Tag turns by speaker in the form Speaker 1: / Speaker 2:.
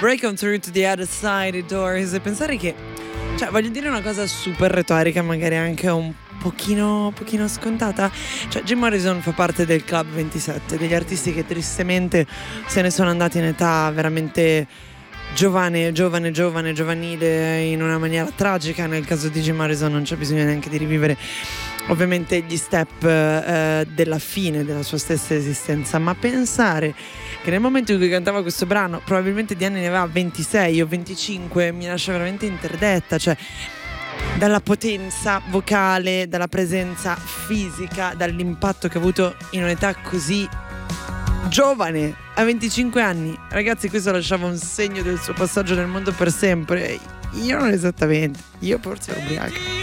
Speaker 1: Break on through to the other side the doors. E pensare che, cioè, voglio dire una cosa super retorica, magari anche un pochino scontata. Cioè, Jim Morrison fa parte del Club 27, degli artisti che tristemente se ne sono andati in età veramente giovanile, in una maniera tragica. Nel caso di Jim Morrison non c'è bisogno neanche di rivivere ovviamente gli step della fine della sua stessa esistenza, ma pensare che nel momento in cui cantava questo brano probabilmente di anni ne aveva 26 o 25 mi lascia veramente interdetta. Cioè, dalla potenza vocale, dalla presenza fisica, dall'impatto che ha avuto in un'età così giovane, a 25 anni. Ragazzi, questo lasciava un segno del suo passaggio nel mondo per sempre. Io non esattamente, io forse ero ubriaca.